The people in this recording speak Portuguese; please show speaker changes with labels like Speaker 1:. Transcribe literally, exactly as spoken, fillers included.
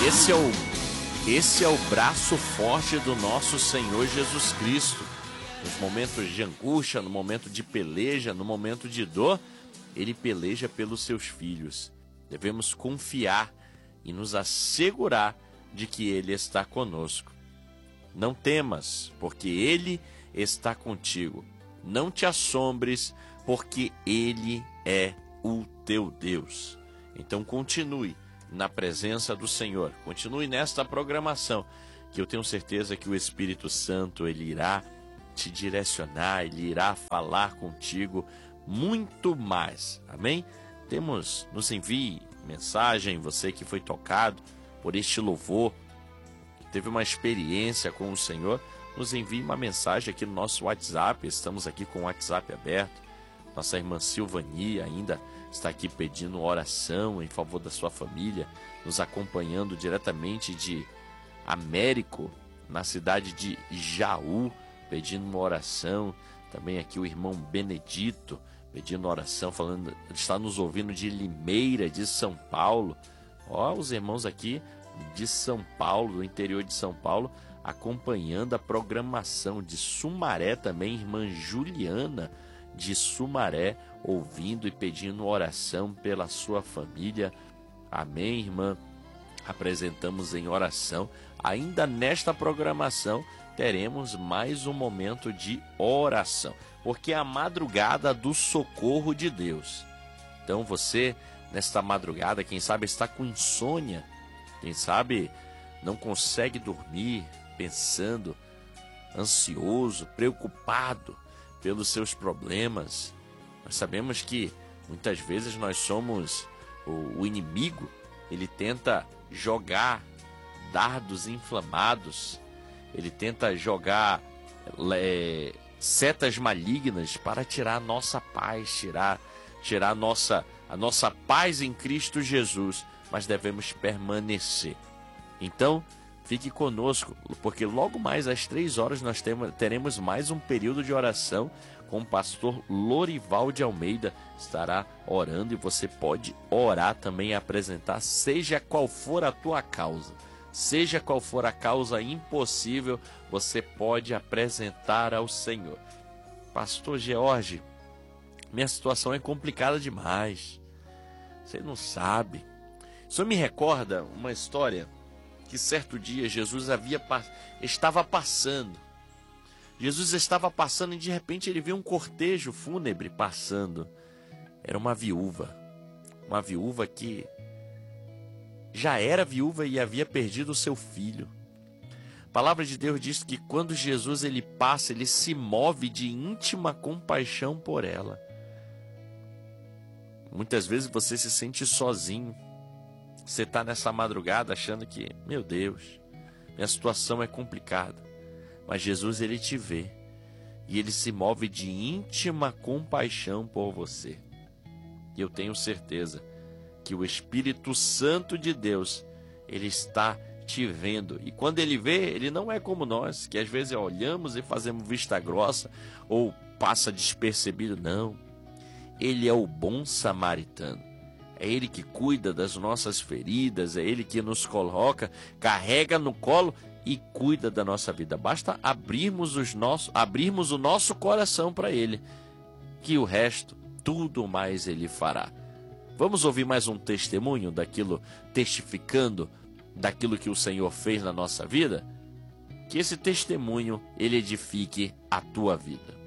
Speaker 1: Esse é o, esse é o braço forte do nosso Senhor Jesus Cristo. Nos momentos de angústia, no momento de peleja, no momento de dor, Ele peleja pelos seus filhos. Devemos confiar e nos assegurar de que Ele está conosco. Não temas, porque Ele está contigo. Não te assombres, porque Ele é o teu Deus. Então continue na presença do Senhor. Continue nesta programação, que eu tenho certeza que o Espírito Santo, Ele irá te direcionar, Ele irá falar contigo muito mais. Amém? Temos, nos envie mensagem, você que foi tocado por este louvor, teve uma experiência com o Senhor, nos envie uma mensagem aqui no nosso WhatsApp. Estamos aqui com o WhatsApp aberto. Nossa irmã Silvania ainda está aqui pedindo oração em favor da sua família, nos acompanhando diretamente de Américo, na cidade de Jaú, pedindo uma oração. Também aqui o irmão Benedito pedindo oração, falando, está nos ouvindo de Limeira, de São Paulo. Ó, os irmãos aqui de São Paulo, do interior de São Paulo, acompanhando a programação. De Sumaré também, irmã Juliana de Sumaré, ouvindo e pedindo oração pela sua família. Amém, irmã? Apresentamos em oração. Ainda nesta programação teremos mais um momento de oração, porque é a madrugada do socorro de Deus. Então você, nesta madrugada, quem sabe está com insônia, quem sabe não consegue dormir, pensando, ansioso, preocupado pelos seus problemas. Nós sabemos que muitas vezes nós somos o, o inimigo. Ele tenta jogar dardos inflamados, ele tenta jogar é, setas malignas para tirar a nossa paz, tirar, tirar a, nossa, a nossa paz em Cristo Jesus, mas devemos permanecer. Então, fique conosco, porque logo mais às três horas nós temos, teremos mais um período de oração com o pastor Lorival de Almeida. Estará orando e você pode orar também e apresentar, seja qual for a tua causa. Seja qual for a causa impossível, você pode apresentar ao Senhor. Pastor George, minha situação é complicada demais. Você não sabe. Isso me recorda uma história que certo dia Jesus havia, estava passando. Jesus estava passando e de repente ele viu um cortejo fúnebre passando. Era uma viúva. Uma viúva que já era viúva e havia perdido o seu filho. A palavra de Deus diz que quando Jesus ele passa, ele se move de íntima compaixão por ela. Muitas vezes você se sente sozinho. Você está nessa madrugada achando que, meu Deus, minha situação é complicada. Mas Jesus, ele te vê. E ele se move de íntima compaixão por você. E eu tenho certeza que o Espírito Santo de Deus, ele está te vendo. E quando ele vê, ele não é como nós, que às vezes olhamos e fazemos vista grossa ou passa despercebido. Não. Ele é o bom samaritano. É Ele que cuida das nossas feridas, é Ele que nos coloca, carrega no colo e cuida da nossa vida. Basta abrirmos, os nossos, abrirmos o nosso coração para Ele, que o resto, tudo mais Ele fará. Vamos ouvir mais um testemunho daquilo, testificando daquilo que o Senhor fez na nossa vida? Que esse testemunho, ele edifique a tua vida.